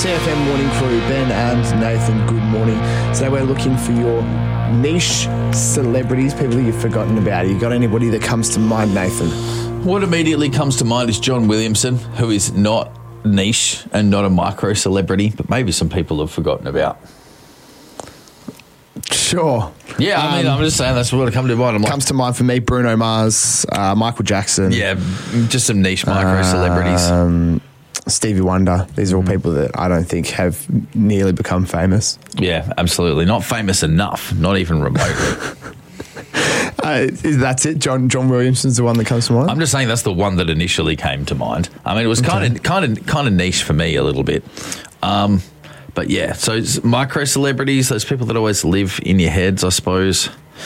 CFM Morning Crew, Ben and Nathan, good morning. Today we're looking for your niche celebrities, people that you've forgotten about. You got anybody that comes to mind, Nathan? What immediately comes to mind is John Williamson, who is not niche and not a micro celebrity, but maybe some people have forgotten about. Sure. Yeah, I mean, I'm just saying that's what come to mind. Comes to mind for me, Bruno Mars, Michael Jackson. Yeah, just some niche micro celebrities. Stevie Wonder. These are all people that I don't think have nearly become famous. Yeah, absolutely. Not famous enough, not even remotely. That's it. John Williamson's the one that comes to mind. I'm just saying that's the one that initially came to mind. I mean, it was kind of niche for me a little bit. But yeah, so it's micro celebrities, those people that always live in your heads, I suppose.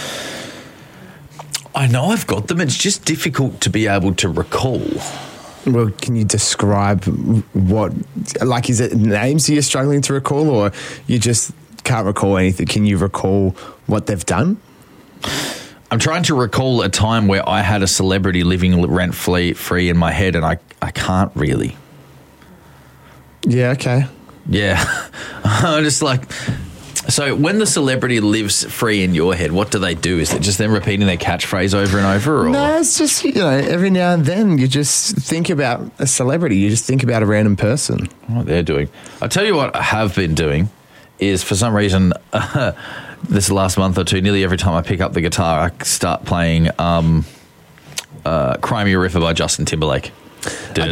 I know I've got them. It's just difficult to be able to recall. Well, can you describe what, like, is it names that you're struggling to recall, or you just can't recall anything? Can you recall what they've done? I'm trying to recall a time where I had a celebrity living rent-free in my head, and I can't really. Yeah, okay. Yeah. I'm just like... So when the celebrity lives free in your head, what do they do? Is it just them repeating their catchphrase over and over? Or? No, it's just, every now and then you just think about a celebrity. You just think about a random person. What they're doing. I'll tell you what I have been doing is, for some reason, this last month or two, nearly every time I pick up the guitar, I start playing Cry Me a River by Justin Timberlake. We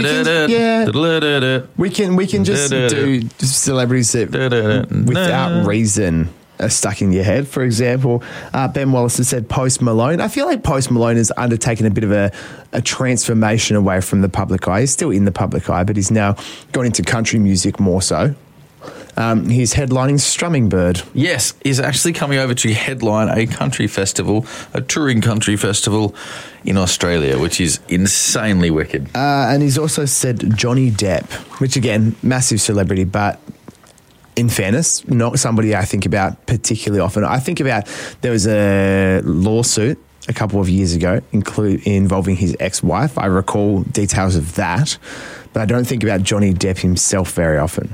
can just do celebrities that without reason are stuck in your head. For example, Ben Wallace has said Post Malone. I feel like Post Malone has undertaken a bit of a transformation away from the public eye. He's still in the public eye, but he's now gone into country music more so. He's headlining Strumming Bird. Yes, he's actually coming over to headline a country festival, a touring country festival in Australia, which is insanely wicked. And he's also said Johnny Depp, which again, massive celebrity, but in fairness, not somebody I think about particularly often. I think about, there was a lawsuit a couple of years ago involving his ex-wife. I recall details of that, but I don't think about Johnny Depp himself very often.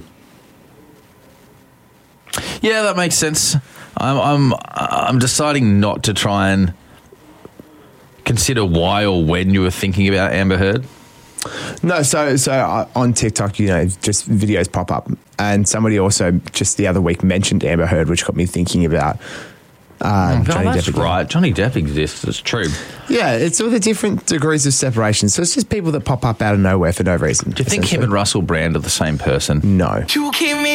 Yeah, that makes sense. I'm deciding not to try and consider why or when you were thinking about Amber Heard. No, so on TikTok, just videos pop up, and somebody also just the other week mentioned Amber Heard, which got me thinking about Johnny that's Depp. Right, Johnny Depp exists. It's true. Yeah, it's all the different degrees of separation. So it's just people that pop up out of nowhere for no reason. Do you think him and Russell Brand are the same person? No. You keep me